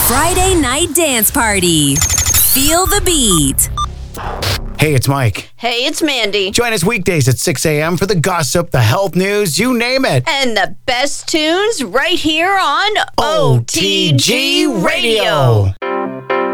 Friday Night Dance Party. Feel the beat. Hey, it's Mike. Hey, it's Mandy. Join us weekdays at 6 a.m. for the gossip, the health news, you name it. And the best tunes right here on OTG Radio.